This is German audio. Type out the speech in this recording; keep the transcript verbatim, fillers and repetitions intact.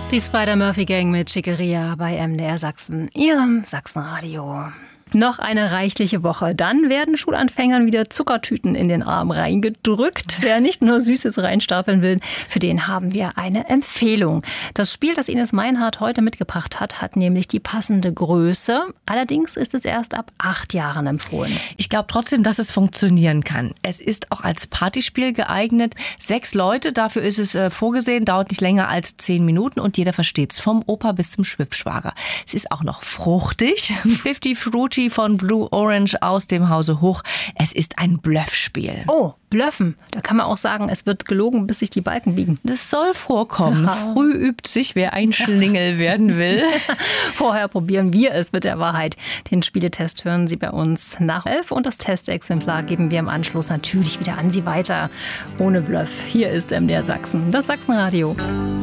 Die Spider-Murphy-Gang mit Schickeria bei M D R Sachsen, Ihrem Sachsenradio. Noch eine reichliche Woche. Dann werden Schulanfängern wieder Zuckertüten in den Arm reingedrückt. Wer nicht nur Süßes reinstapeln will, für den haben wir eine Empfehlung. Das Spiel, das Ines Meinhardt heute mitgebracht hat, hat nämlich die passende Größe. Allerdings ist es erst ab acht Jahren empfohlen. Ich glaube trotzdem, dass es funktionieren kann. Es ist auch als Partyspiel geeignet. Sechs Leute, dafür ist es äh, vorgesehen, dauert nicht länger als zehn Minuten und jeder versteht's, vom Opa bis zum Schwippschwager. Es ist auch noch fruchtig. fünfzig Fruity von Blue Orange aus dem Hause Hoch. Es ist ein Bluffspiel. Oh, Bluffen. Da kann man auch sagen, es wird gelogen, bis sich die Balken biegen. Das soll vorkommen. Ja. Früh übt sich, wer ein Schlingel werden will. Vorher probieren wir es mit der Wahrheit. Den Spieletest hören Sie bei uns nach elf und das Testexemplar geben wir im Anschluss natürlich wieder an Sie weiter. Ohne Bluff. Hier ist M D R Sachsen, das Sachsenradio.